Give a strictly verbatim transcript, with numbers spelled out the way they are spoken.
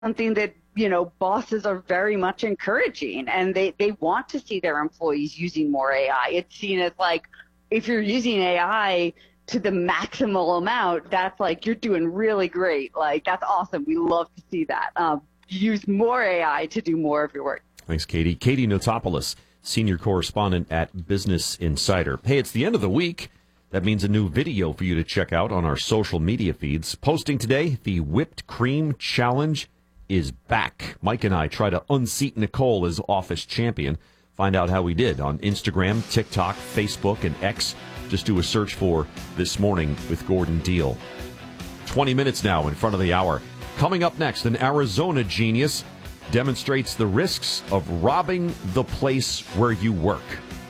something that, you know, bosses are very much encouraging, and they, they want to see their employees using more A I. It's seen as like, if you're using A I to the maximal amount, that's like, you're doing really great. Like, that's awesome. We love to see that. Um, use more A I to do more of your work. Thanks, Katie. Katie Notopoulos, senior correspondent at Business Insider. Hey, it's the end of the week. That means a new video for you to check out on our social media feeds. Posting today, the Whipped Cream Challenge is back. Mike and I try to unseat Nicole as office champion. Find out how we did on Instagram, TikTok, Facebook, and X. Just do a search for This Morning with Gordon Deal. twenty minutes now in front of the hour. Coming up next, an Arizona genius demonstrates the risks of robbing the place where you work.